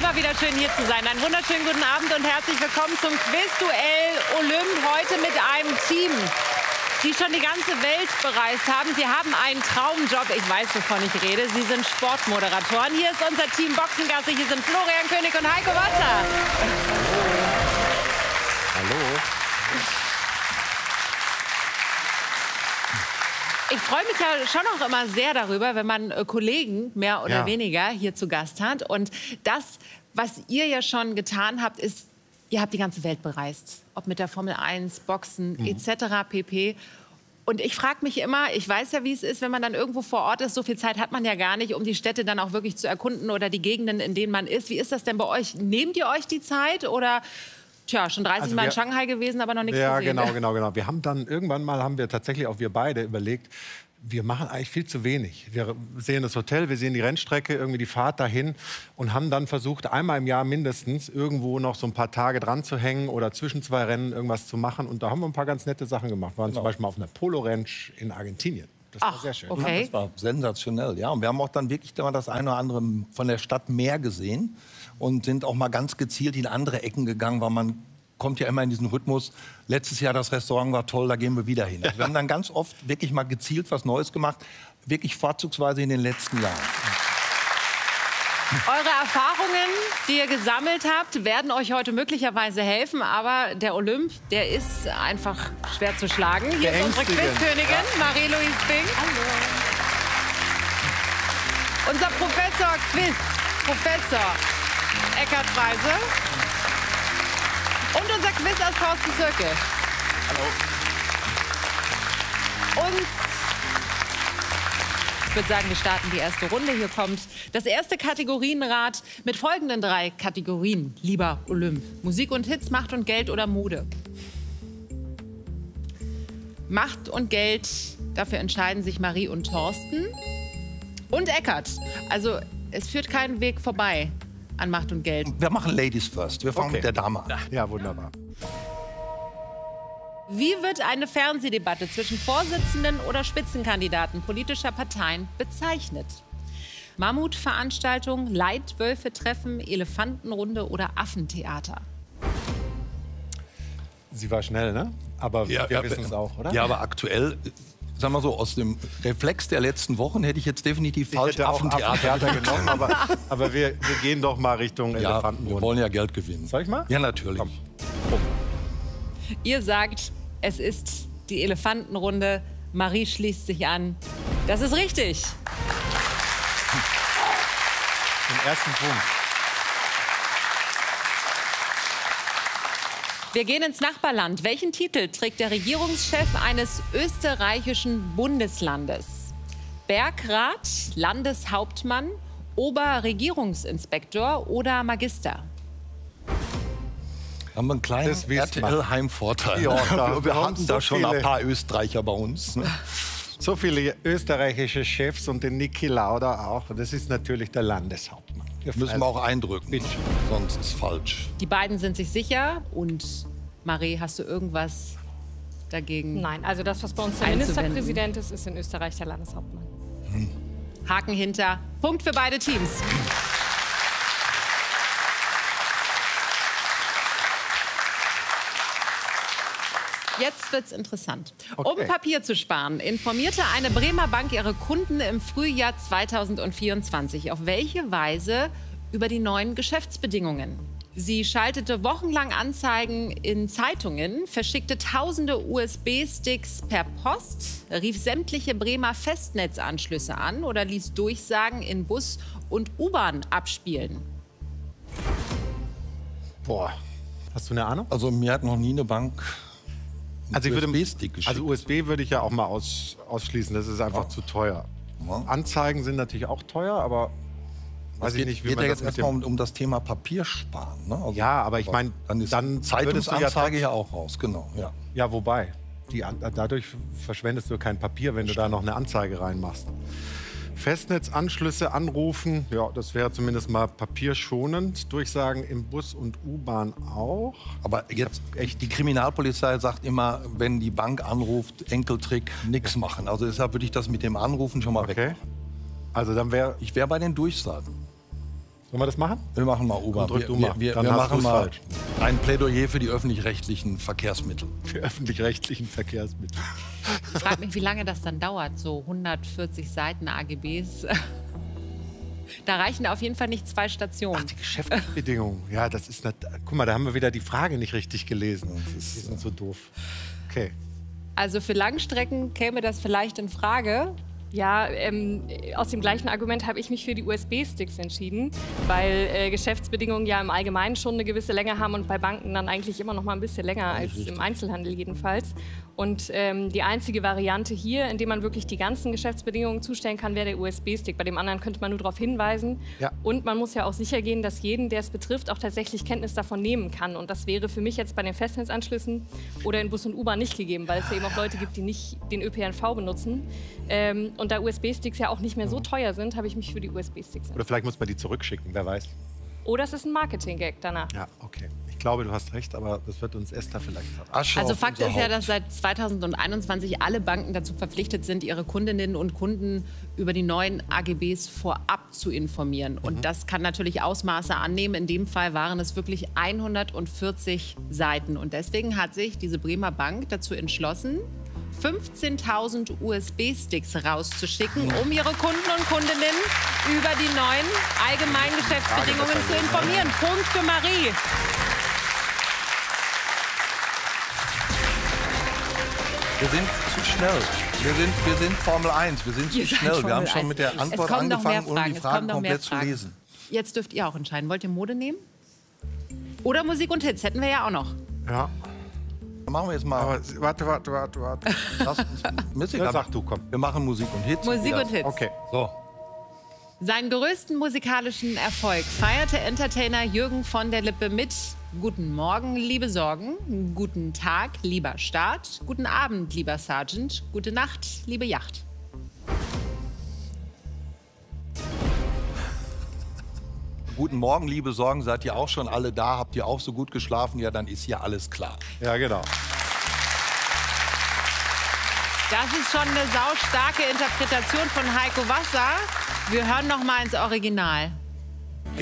immer wieder schön, hier zu sein. Einen wunderschönen guten Abend und herzlich willkommen zum Quizduell Olymp. Heute mit einem Team, die schon die ganze Welt bereist haben. Sie haben einen Traumjob. Ich weiß, wovon ich rede. Sie sind Sportmoderatoren. Hier ist unser Team Boxengasse. Hier sind Florian König und Heiko Wasser. Hallo. Ich freue mich ja schon auch immer sehr darüber, wenn man Kollegen mehr oder weniger hier zu Gast hat. Und das, was ihr ja schon getan habt, ist, ihr habt die ganze Welt bereist. Ob mit der Formel 1, Boxen etc. pp. Und ich frage mich immer, ich weiß ja, wie es ist, wenn man dann irgendwo vor Ort ist. So viel Zeit hat man ja gar nicht, um die Städte dann auch wirklich zu erkunden oder die Gegenden, in denen man ist. Wie ist das denn bei euch? Nehmt ihr euch die Zeit oder... Tja, schon 30 Mal in Shanghai gewesen, aber noch nichts gesehen. Ja, genau. Wir haben dann irgendwann mal, haben wir tatsächlich auch wir beide überlegt, wir machen eigentlich viel zu wenig. Wir sehen das Hotel, wir sehen die Rennstrecke, irgendwie die Fahrt dahin und haben dann versucht, einmal im Jahr mindestens irgendwo noch so ein paar Tage dran zu hängen oder zwischen zwei Rennen irgendwas zu machen. Und da haben wir ein paar ganz nette Sachen gemacht. Wir waren zum Beispiel mal auf einer Polo-Ranch in Argentinien. Das war sehr schön. Okay. Das war sensationell, ja. Und wir haben auch dann wirklich das eine oder andere von der Stadt mehr gesehen und sind auch mal ganz gezielt in andere Ecken gegangen, weil man kommt ja immer in diesen Rhythmus. Letztes Jahr das Restaurant war toll, da gehen wir wieder hin. Also wir haben dann ganz oft wirklich mal gezielt was Neues gemacht, wirklich vorzugsweise in den letzten Jahren. Eure Erfahrungen, die ihr gesammelt habt, werden euch heute möglicherweise helfen. Aber der Olymp, der ist einfach schwer zu schlagen. Hier ist unsere Quizkönigin, Marie-Louise Bing. Hallo. Unser Professor Quiz, Professor Eckhard Freise. Und unser Quiz aus Thorsten Zirkel. Hallo. Und ich würde sagen, wir starten die erste Runde. Hier kommt das erste Kategorienrad mit folgenden 3 Kategorien, lieber Olymp. Musik und Hits, Macht und Geld oder Mode? Macht und Geld, dafür entscheiden sich Marie und Thorsten. Und Eckhard. Also es führt keinen Weg vorbei an Macht und Geld. Wir machen Ladies first. Wir fangen mit der Dame an. Ja, wunderbar. Wie wird eine Fernsehdebatte zwischen Vorsitzenden oder Spitzenkandidaten politischer Parteien bezeichnet? Mammutveranstaltung, Leitwölfe-Treffen, Elefantenrunde oder Affentheater? Sie war schnell, ne? Aber wir wissen es auch, oder? Ja, aber aktuell, sagen wir so, aus dem Reflex der letzten Wochen hätte ich jetzt definitiv falsch Affentheater genommen. aber wir gehen doch mal Richtung Elefantenrunde. Wir wollen ja Geld gewinnen. Soll ich mal? Ja, natürlich. Komm. Ihr sagt, es ist die Elefantenrunde. Marie schließt sich an. Das ist richtig. Den ersten Punkt. Wir gehen ins Nachbarland. Welchen Titel trägt der Regierungschef eines österreichischen Bundeslandes? Bergrat, Landeshauptmann, Oberregierungsinspektor oder Magister? Haben wir einen kleinen RTL-Heimvorteil. Ja, wir hatten da schon ein paar Österreicher bei uns. Ne? So viele österreichische Chefs und den Niki Lauda auch. Das ist natürlich der Landeshauptmann. Müssen wir auch eindrücken, sonst ist falsch. Die beiden sind sich sicher. Und Marie, hast du irgendwas dagegen? Nein, also das, was bei uns der Ministerpräsident ist, ist in Österreich der Landeshauptmann. Haken hinter. Punkt für beide Teams. Jetzt wird's interessant. Okay. Um Papier zu sparen, informierte eine Bremer Bank ihre Kunden im Frühjahr 2024. Auf welche Weise über die neuen Geschäftsbedingungen? Sie schaltete wochenlang Anzeigen in Zeitungen, verschickte tausende USB-Sticks per Post, rief sämtliche Bremer Festnetzanschlüsse an oder ließ Durchsagen in Bus und U-Bahn abspielen. Boah, hast du eine Ahnung? Also mir hat noch nie eine Bank Also USB-Stick geschickt. Also USB würde ich ja auch mal ausschließen, das ist einfach zu teuer. Ja. Anzeigen sind natürlich auch teuer, aber weiß ich nicht, wie man jetzt das mit erstmal um das Thema Papier sparen. Ne? Also, ja, aber ich meine, dann ist dann Zeitungsanzeige ja auch raus, genau. Ja. Ja, wobei, dadurch verschwendest du kein Papier, wenn du da noch eine Anzeige reinmachst. Festnetzanschlüsse anrufen, ja, das wäre zumindest mal papierschonend. Durchsagen im Bus und U-Bahn auch. Aber jetzt, die Kriminalpolizei sagt immer, wenn die Bank anruft, Enkeltrick, nichts machen. Also deshalb würde ich das mit dem Anrufen schon mal wegmachen. Also dann wäre... Ich wäre bei den Durchsagen. Sollen wir das machen? Wir machen mal Uber. Drück du mal. Wir Dann hast machen du's mal falsch. ein Plädoyer für die öffentlich-rechtlichen Verkehrsmittel. Für öffentlich-rechtlichen Verkehrsmittel. Ich frage mich, wie lange das dann dauert, so 140 Seiten AGBs. Da reichen auf jeden Fall nicht 2 Stationen. Ach, die Geschäftsbedingungen. Ja, das ist nicht. Guck mal, da haben wir wieder die Frage nicht richtig gelesen. Die sind so doof. Okay. Also für Langstrecken käme das vielleicht in Frage. Ja, aus dem gleichen Argument habe ich mich für die USB-Sticks entschieden, weil Geschäftsbedingungen ja im Allgemeinen schon eine gewisse Länge haben und bei Banken dann eigentlich immer noch mal ein bisschen länger als im Einzelhandel jedenfalls. Und die einzige Variante hier, in der man wirklich die ganzen Geschäftsbedingungen zustellen kann, wäre der USB-Stick. Bei dem anderen könnte man nur darauf hinweisen. Ja. Und man muss ja auch sicher gehen, dass jeden, der es betrifft, auch tatsächlich Kenntnis davon nehmen kann. Und das wäre für mich jetzt bei den Festnetzanschlüssen oder in Bus und U-Bahn nicht gegeben, weil es ja eben auch Leute gibt, die nicht den ÖPNV benutzen. Und da USB-Sticks ja auch nicht mehr so teuer sind, habe ich mich für die USB-Sticks entschieden. Oder vielleicht muss man die zurückschicken, wer weiß. Oder es ist ein Marketing-Gag danach. Ja, okay. Ich glaube, du hast recht, aber das wird uns Esther vielleicht sagen. Also Fakt ist ja, dass seit 2021 alle Banken dazu verpflichtet sind, ihre Kundinnen und Kunden über die neuen AGBs vorab zu informieren. Und das kann natürlich Ausmaße annehmen. In dem Fall waren es wirklich 140 Seiten. Und deswegen hat sich diese Bremer Bank dazu entschlossen, 15.000 USB-Sticks rauszuschicken, um ihre Kunden und Kundinnen über die neuen allgemeinen Geschäftsbedingungen zu informieren. Punkt für Marie. Wir sind zu schnell. Wir sind Formel 1. Wir sind zu schnell. Wir haben schon mit der Antwort angefangen, ohne die Fragen komplett zu lesen. Jetzt dürft ihr auch entscheiden. Wollt ihr Mode nehmen? Oder Musik und Hits? Hätten wir ja auch noch. Ja. Dann machen wir jetzt mal. Aber warte. Ja, sag du, komm. Wir machen Musik und Hits. Musik und Hits. Okay. So. Seinen größten musikalischen Erfolg feierte Entertainer Jürgen von der Lippe mit Guten Morgen, liebe Sorgen, guten Tag, lieber Staat, guten Abend, lieber Sergeant, gute Nacht, liebe Yacht. Guten Morgen, liebe Sorgen, seid ihr auch schon alle da? Habt ihr auch so gut geschlafen? Ja, dann ist ja alles klar. Ja, genau. Das ist schon eine saustarke Interpretation von Heiko Wasser. Wir hören noch mal ins Original.